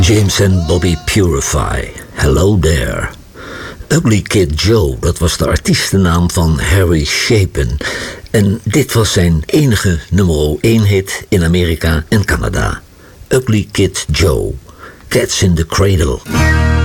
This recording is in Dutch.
James en Bobby Purify, Hello There. Ugly Kid Joe, dat was de artiestennaam van Harry Chapin. En dit was zijn enige nummer 1 hit in Amerika en Canada. Ugly Kid Joe, Cats in the Cradle.